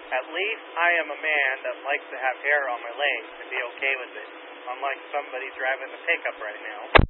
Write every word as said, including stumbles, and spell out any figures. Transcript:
At least I am a man that likes to have hair on my legs and be okay with it, unlike somebody driving the pickup right now.